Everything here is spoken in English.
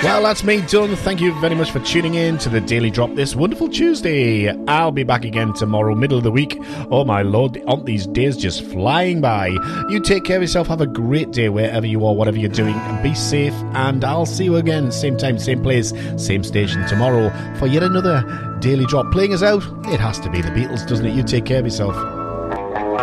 Well, that's me done. Thank you very much for tuning in to the Daily Drop this wonderful Tuesday. I'll be back again tomorrow, middle of the week. Oh my lord, aren't these days just flying by? You take care of yourself. Have a great day wherever you are, whatever you're doing. Be safe, and I'll see you again, same time, same place, same station tomorrow for yet another Daily Drop. Playing us out, it has to be the Beatles, doesn't it? You take care of yourself.